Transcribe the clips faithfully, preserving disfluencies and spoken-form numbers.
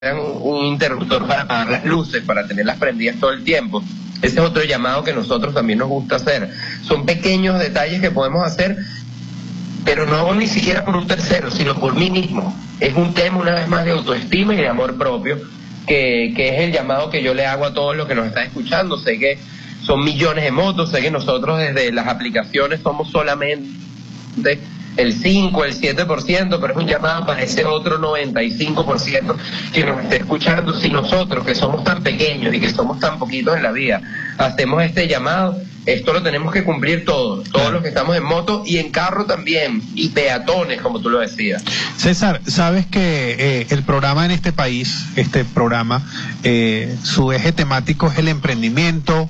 un interruptor para apagar las luces, para tenerlas prendidas todo el tiempo. Ese es otro llamado que nosotros también nos gusta hacer. Son pequeños detalles que podemos hacer, pero no ni siquiera por un tercero, sino por mí mismo. Es un tema, una vez más, de autoestima y de amor propio, que, que es el llamado que yo le hago a todos los que nos están escuchando. Sé que son millones de motos, sé que nosotros desde las aplicaciones somos solamente el cinco, el siete por ciento, pero es un llamado para ese otro noventa y cinco por ciento que nos esté escuchando. Si nosotros, que somos tan pequeños y que somos tan poquitos en la vida, hacemos este llamado, esto lo tenemos que cumplir todos, todos claro. Los que estamos en moto y en carro también, y peatones, como tú lo decías. César, sabes que eh, el programa en este país, este programa, eh, su eje temático es el emprendimiento.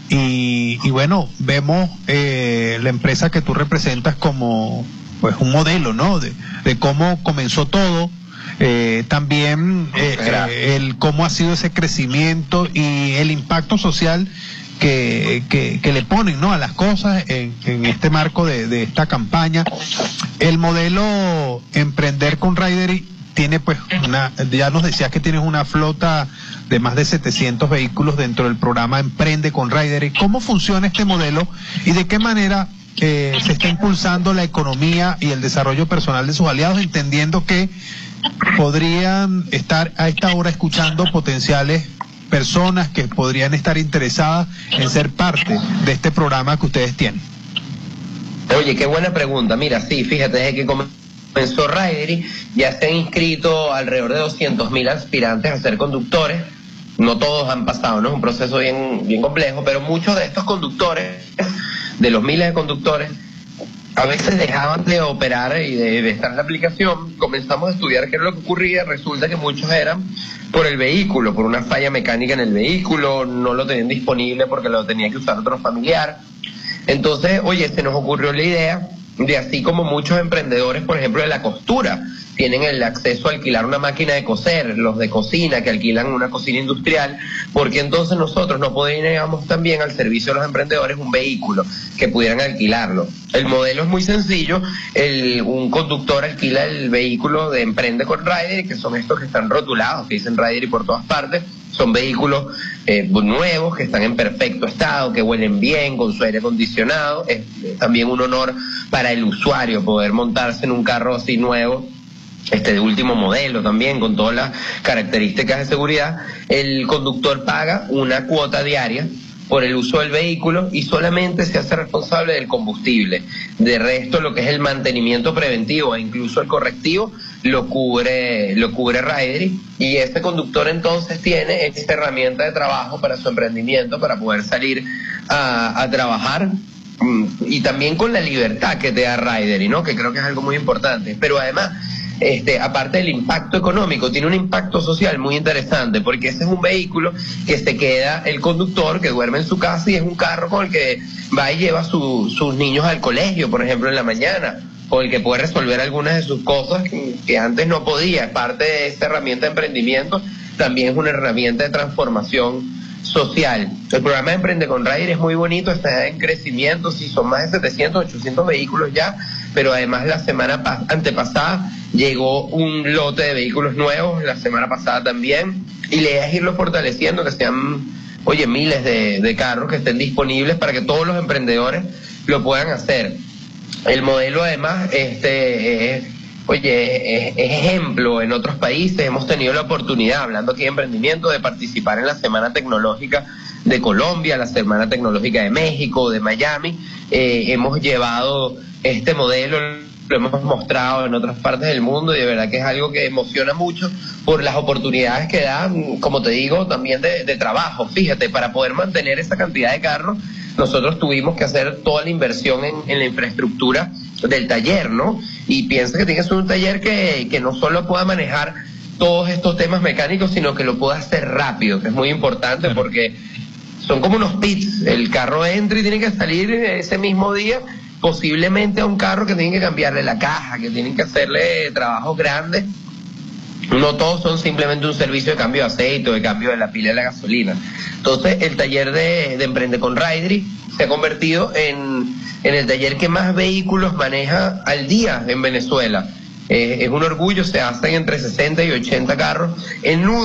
Y, y bueno, vemos eh, la empresa que tú representas como pues un modelo, ¿no? De, de cómo comenzó todo, eh, también eh, eh, el cómo ha sido ese crecimiento y el impacto social que, que, que le ponen, ¿no? A las cosas en, en este marco de, de esta campaña. El modelo Emprender con Ridery tiene pues una, ya nos decías que tienes una flota de más de setecientos vehículos dentro del programa Emprende con Ridery. ¿Cómo funciona este modelo y de qué manera eh, se está impulsando la economía y el desarrollo personal de sus aliados, entendiendo que podrían estar a esta hora escuchando potenciales personas que podrían estar interesadas en ser parte de este programa que ustedes tienen? Oye, qué buena pregunta. Mira, sí, fíjate, desde que comenzó Ridery ya se han inscrito alrededor de doscientos mil aspirantes a ser conductores. No todos han pasado, ¿no? Es un proceso bien, bien complejo, pero muchos de estos conductores, de los miles de conductores, a veces dejaban de operar y de, de estar en la aplicación. Comenzamos a estudiar qué era lo que ocurría. Resulta que muchos eran por el vehículo, por una falla mecánica en el vehículo, no lo tenían disponible porque lo tenía que usar otro familiar. Entonces, oye, se nos ocurrió la idea de, así como muchos emprendedores, por ejemplo, de la costura, tienen el acceso a alquilar una máquina de coser, los de cocina que alquilan una cocina industrial, porque entonces nosotros no podríamos también al servicio de los emprendedores un vehículo que pudieran alquilarlo. El modelo es muy sencillo, el, un conductor alquila el vehículo de Emprende con Ridery, que son estos que están rotulados, que dicen Ridery por todas partes. Son vehículos eh, nuevos, que están en perfecto estado, que huelen bien, con su aire acondicionado. Es eh, también un honor para el usuario poder montarse en un carro así nuevo, este de último modelo también, con todas las características de seguridad. El conductor paga una cuota diaria por el uso del vehículo y solamente se hace responsable del combustible. De resto, lo que es el mantenimiento preventivo e incluso el correctivo lo cubre lo cubre Ridery, y este conductor entonces tiene esta herramienta de trabajo para su emprendimiento, para poder salir a, a trabajar, y también con la libertad que te da Ridery, ¿no? Que creo que es algo muy importante. Pero además, Este, aparte del impacto económico, tiene un impacto social muy interesante, porque ese es un vehículo que se queda el conductor, que duerme en su casa, y es un carro con el que va y lleva su, sus niños al colegio, por ejemplo, en la mañana, con el que puede resolver algunas de sus cosas que, que antes no podía. Es parte de esta herramienta de emprendimiento, también es una herramienta de transformación social. El programa de Emprende con Ridery es muy bonito, está en crecimiento, sí, son más de setecientos, ochocientos vehículos ya, pero además la semana antepasada llegó un lote de vehículos nuevos, la semana pasada también, y la idea es irlo fortaleciendo, que sean, oye, miles de, de carros que estén disponibles para que todos los emprendedores lo puedan hacer. El modelo además, este, es, oye, es, es ejemplo en otros países. Hemos tenido la oportunidad, hablando aquí de emprendimiento, de participar en la Semana Tecnológica de Colombia, la Semana Tecnológica de México, de Miami. Eh, hemos llevado este modelo, lo hemos mostrado en otras partes del mundo, y de verdad que es algo que emociona mucho por las oportunidades que dan, como te digo, también de, de trabajo. Fíjate, para poder mantener esa cantidad de carros, nosotros tuvimos que hacer toda la inversión en, en la infraestructura del taller, ¿no? Y piensa que tiene que ser un taller que, que no solo pueda manejar todos estos temas mecánicos, sino que lo pueda hacer rápido, que es muy importante, porque son como unos pits. El carro entra y tiene que salir ese mismo día, posiblemente a un carro que tienen que cambiarle la caja, que tienen que hacerle trabajos grandes. No todos son simplemente un servicio de cambio de aceite o de cambio de la pila de la gasolina. Entonces, el taller de, de Emprende con Ridery se ha convertido en, en el taller que más vehículos maneja al día en Venezuela. Eh, es un orgullo, se hacen entre sesenta y ochenta carros en un